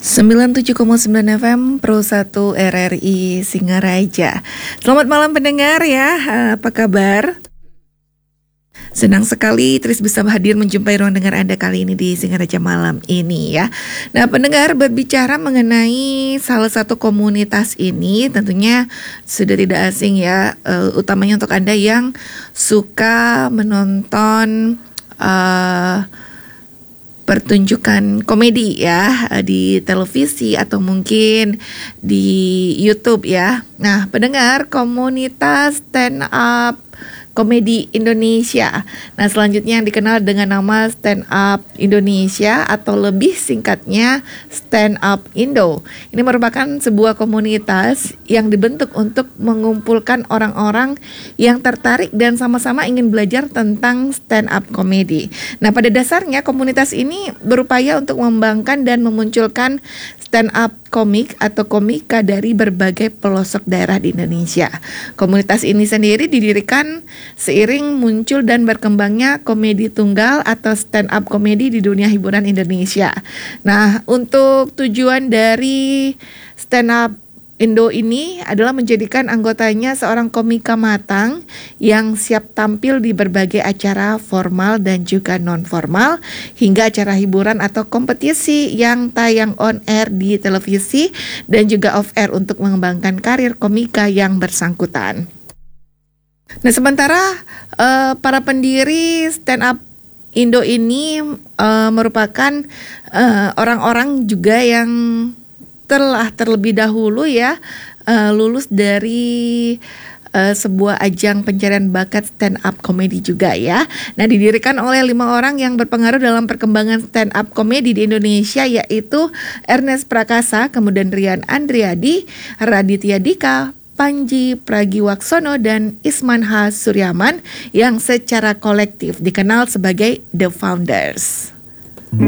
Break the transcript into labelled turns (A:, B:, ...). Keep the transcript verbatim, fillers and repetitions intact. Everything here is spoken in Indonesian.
A: sembilan puluh tujuh koma sembilan F M Pro satu R R I Singaraja. Selamat malam pendengar ya, apa kabar? Senang sekali Tris bisa hadir menjumpai ruang dengar Anda kali ini di Singaraja malam ini ya. Nah pendengar, berbicara mengenai salah satu komunitas ini tentunya sudah tidak asing ya, uh, utamanya untuk Anda yang suka menonton uh, pertunjukan komedi ya di televisi atau mungkin di YouTube ya. Nah pendengar, komunitas stand up komedi Indonesia. Nah selanjutnya yang dikenal dengan nama Stand Up Indonesia atau lebih singkatnya Stand Up Indo. Ini merupakan sebuah komunitas yang dibentuk untuk mengumpulkan orang-orang yang tertarik dan sama-sama ingin belajar tentang stand up komedi. Nah pada dasarnya komunitas ini berupaya untuk mengembangkan dan memunculkan stand up komik atau komika dari berbagai pelosok daerah di Indonesia. Komunitas ini sendiri didirikan seiring muncul dan berkembangnya komedi tunggal atau stand up komedi di dunia hiburan Indonesia. Nah, untuk tujuan dari stand up Indo ini adalah menjadikan anggotanya seorang komika matang yang siap tampil di berbagai acara formal dan juga non-formal hingga acara hiburan atau kompetisi yang tayang on air di televisi dan juga off air untuk mengembangkan karir komika yang bersangkutan. Nah, sementara uh, para pendiri stand up Indo ini uh, merupakan uh, orang-orang juga yang telah terlebih dahulu ya uh, lulus dari uh, sebuah ajang pencarian bakat stand up komedi juga ya. Nah didirikan oleh lima orang yang berpengaruh dalam perkembangan stand up komedi di Indonesia, yaitu Ernest Prakasa, kemudian Rian Andriadi, Raditya Dika, Panji Pragiwaksono, dan Isman H. Suryaman yang secara kolektif dikenal sebagai The Founders.